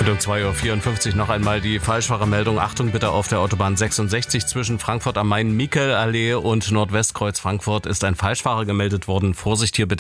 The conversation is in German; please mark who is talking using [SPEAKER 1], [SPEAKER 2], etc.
[SPEAKER 1] Und um 2:54 Uhr noch einmal die Falschfahrermeldung. Achtung bitte, auf der Autobahn 66 zwischen Frankfurt am Main, Michelallee und Nordwestkreuz Frankfurt ist ein Falschfahrer gemeldet worden. Vorsicht hier bitte.